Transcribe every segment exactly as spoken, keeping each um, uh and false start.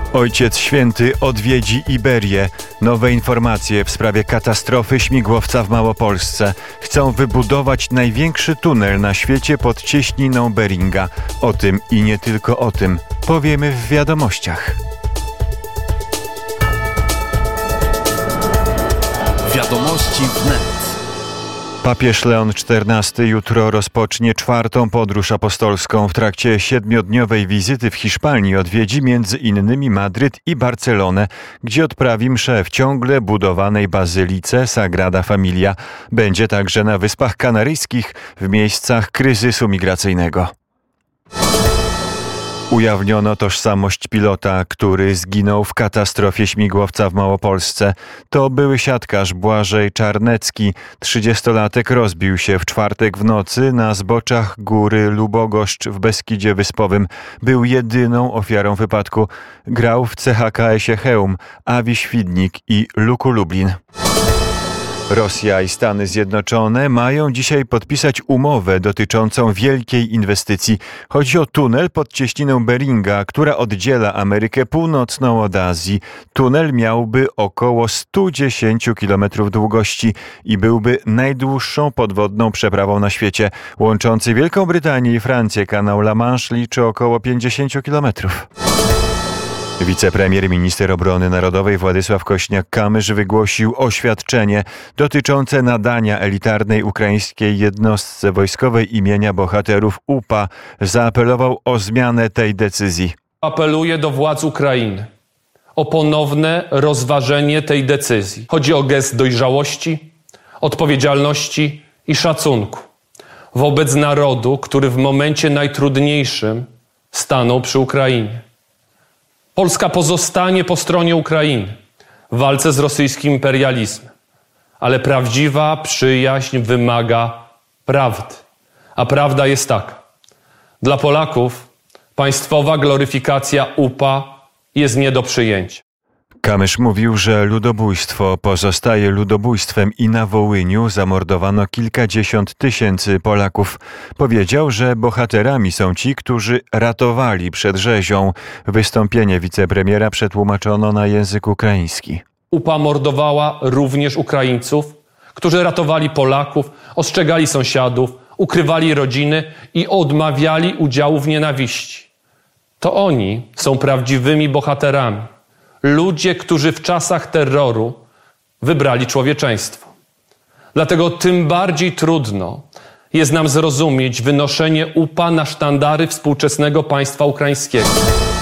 Ojciec Święty odwiedzi Iberię. Nowe informacje w sprawie katastrofy śmigłowca w Małopolsce. Chcą wybudować największy tunel na świecie pod cieśniną Beringa. O tym i nie tylko o tym powiemy w wiadomościach. Wiadomości wnet. Papież Leon czternasty jutro rozpocznie czwartą podróż apostolską. W trakcie siedmiodniowej wizyty w Hiszpanii odwiedzi między innymi Madryt i Barcelonę, gdzie odprawi mszę w ciągle budowanej bazylice Sagrada Familia. Będzie także na Wyspach Kanaryjskich w miejscach kryzysu migracyjnego. Ujawniono tożsamość pilota, który zginął w katastrofie śmigłowca w Małopolsce. To były siatkarz Błażej Czarnecki. trzydziestolatek rozbił się w czwartek w nocy na zboczach góry Lubogoszcz w Beskidzie Wyspowym. Był jedyną ofiarą wypadku. Grał w C H K S-ie Chełm, Awi Świdnik i Luku Lublin. Rosja i Stany Zjednoczone mają dzisiaj podpisać umowę dotyczącą wielkiej inwestycji. Chodzi o tunel pod cieśniną Beringa, która oddziela Amerykę Północną od Azji. Tunel miałby około sto dziesięć kilometrów długości i byłby najdłuższą podwodną przeprawą na świecie. Łączący Wielką Brytanię i Francję kanał La Manche liczy około pięćdziesiąt kilometrów. Wicepremier, minister obrony narodowej Władysław Kośniak-Kamysz wygłosił oświadczenie dotyczące nadania elitarnej ukraińskiej jednostce wojskowej imienia bohaterów U P A. Zaapelował o zmianę tej decyzji. Apeluję do władz Ukrainy o ponowne rozważenie tej decyzji. Chodzi o gest dojrzałości, odpowiedzialności i szacunku wobec narodu, który w momencie najtrudniejszym stanął przy Ukrainie. Polska pozostanie po stronie Ukrainy w walce z rosyjskim imperializmem, ale prawdziwa przyjaźń wymaga prawdy. A prawda jest taka. Dla Polaków państwowa gloryfikacja U P A jest nie do przyjęcia. Kamysz mówił, że ludobójstwo pozostaje ludobójstwem i na Wołyniu zamordowano kilkadziesiąt tysięcy Polaków. Powiedział, że bohaterami są ci, którzy ratowali przed rzezią. Wystąpienie wicepremiera przetłumaczono na język ukraiński. U P A mordowała również Ukraińców, którzy ratowali Polaków, ostrzegali sąsiadów, ukrywali rodziny i odmawiali udziału w nienawiści. To oni są prawdziwymi bohaterami. Ludzie, którzy w czasach terroru wybrali człowieczeństwo. Dlatego tym bardziej trudno jest nam zrozumieć wynoszenie U P A na sztandary współczesnego państwa ukraińskiego.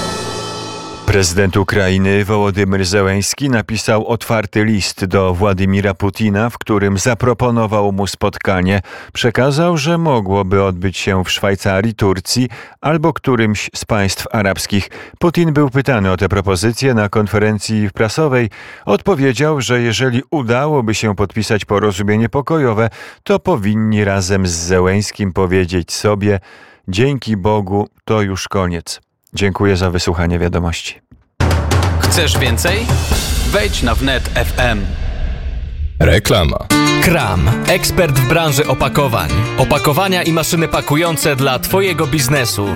Prezydent Ukrainy Wołodymyr Zełenski napisał otwarty list do Władimira Putina, w którym zaproponował mu spotkanie. Przekazał, że mogłoby odbyć się w Szwajcarii, Turcji albo którymś z państw arabskich. Putin był pytany o tę propozycję na konferencji prasowej. Odpowiedział, że jeżeli udałoby się podpisać porozumienie pokojowe, to powinni razem z Zełenskim powiedzieć sobie: dzięki Bogu, to już koniec. Dziękuję za wysłuchanie wiadomości. Chcesz więcej? Wejdź na wnet kropka f m. Reklama. Kram, ekspert w branży opakowań. Opakowania i maszyny pakujące dla Twojego biznesu.